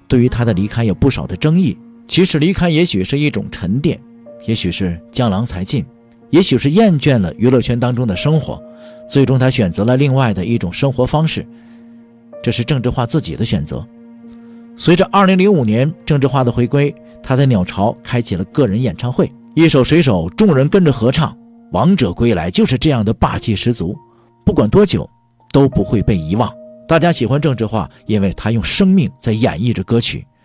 对于他的离开有不少的争议。其实离开也许是一种沉淀，也许是江郎才尽，也许是厌倦了娱乐圈当中的生活，最终他选择了另外的一种生活方式，这是郑智化自己的选择。随着2005年郑智化的回归，他在鸟巢开启了个人演唱会，一首水手众人跟着合唱，王者归来就是这样的霸气十足，不管多久都不会被遗忘。大家喜欢郑智化，因为他用生命在演绎着歌曲。